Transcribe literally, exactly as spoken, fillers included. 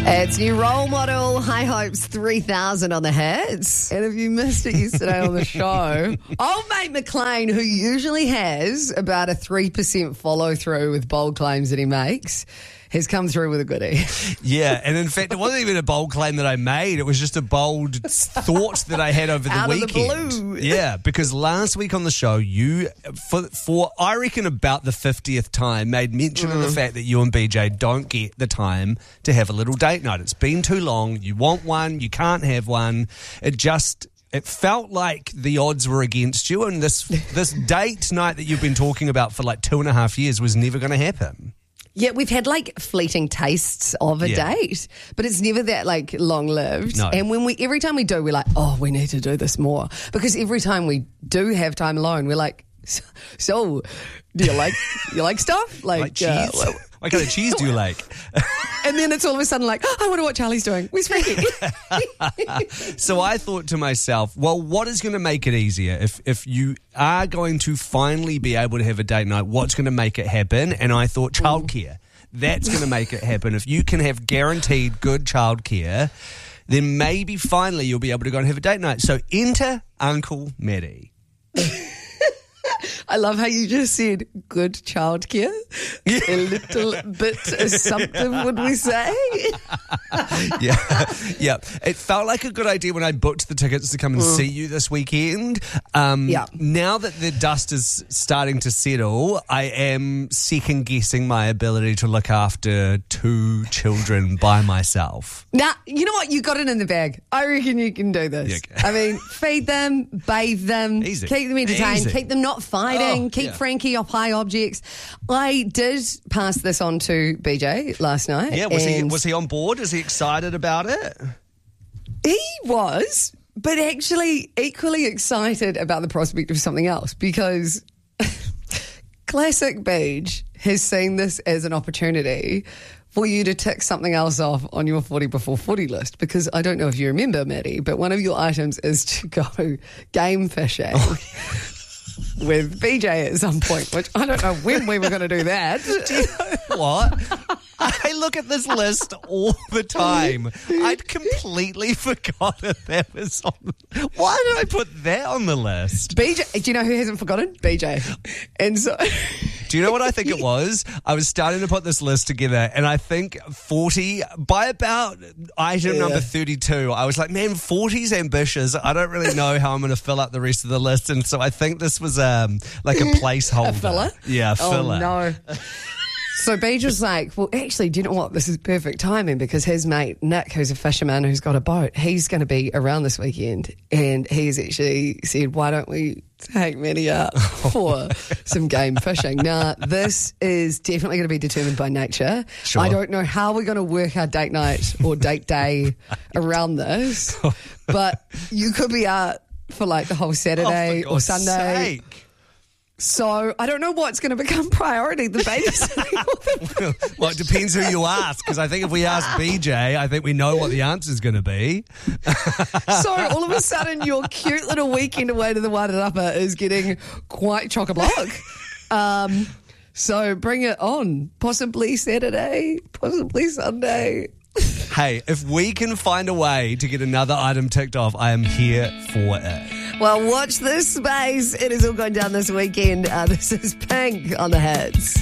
It's new role model, High Hopes three thousand on the hits. And if you missed it yesterday on the show, old mate McLean, who usually has about a three percent follow through with bold claims that he makes, has come through with a goodie. Yeah, and in fact, it wasn't even a bold claim that I made. It was just a bold thought that I had over the Out weekend. Of the blue. Yeah, because last week on the show, you, for, for I reckon about the fiftieth time, made mention mm. of the fact that you and B J don't get the time to have a little date night. It's been too long. You want one, you can't have one. It just... It felt like the odds were against you, and this this date night that you've been talking about for like two and a half years was never going to happen. Yeah, we've had like fleeting tastes of a Yeah. date, but it's never that like long lived. No. And when we every time we do, we're like, oh, we need to do this more, because every time we do have time alone, we're like, so, so do you like you like stuff like, Like cheese? uh, What kind of cheese do you like? and then it's all of a sudden like, oh, I wonder what Charlie's doing. Where's Frankie? So I thought to myself, well, what is going to make it easier? If if you are going to finally be able to have a date night, what's going to make it happen? And I thought childcare. That's going to make it happen. If you can have guaranteed good childcare, then maybe finally you'll be able to go and have a date night. So enter Uncle Maddie. I love how you just said good childcare. A little bit assumptive, would we say? Yeah, yeah. It felt like a good idea when I booked the tickets to come and mm. see you this weekend. Um, yeah. Now that the dust is starting to settle, I am second guessing my ability to look after two children by myself. Now, you know what? You got it in the bag. I reckon you can do this. Yeah, okay. I mean, feed them, bathe them, Easy. keep them entertained, Easy. keep them not fighting, Oh, keep yeah. Frankie off high objects. I did pass this on to B J last night. Yeah, was he and was he on board? Is he excited about it? He was, but actually equally excited about the prospect of something else, because Classic Beach has seen this as an opportunity for you to tick something else off on your forty before forty list. Because I don't know if you remember, Maddie, but one of your items is to go game fishing with B J at some point, which I don't know when we were going to do that. Do you know what? I look at this list all the time. I'd completely forgotten that was on. Why did I put that on the list? B J, do you know who hasn't forgotten? B J. And so... Do you know what I think it was? I was starting to put this list together, and I think forty, by about item Yeah. number thirty-two, I was like, man, forty's ambitious. I don't really know how I'm going to fill out the rest of the list. And so I think this was um, like a placeholder. A filler? Yeah, a filler. Oh, no. So Beej was like, well, actually, do you know what? This is perfect timing, because his mate, Nick, who's a fisherman who's got a boat, he's going to be around this weekend. And he's actually said, why don't we take Maddie out for some game fishing? Now, this is definitely going to be determined by nature. Sure. I don't know how we're going to work our date night or date day around this, but you could be out for like the whole Saturday Oh, for or God's Sunday. sake. So I don't know what's going to become priority, the babysitting or the... Well, it depends who you ask, because I think if we ask B J, I think we know what the answer's going to be. So all of a sudden, your cute little weekend away to the Wairarapa is getting quite chock-a-block. Um, so bring it on. Possibly Saturday, possibly Sunday. Hey, if we can find a way to get another item ticked off, I am here for it. Well, watch this space. It is all going down this weekend. Uh, this is Pink on the Hits.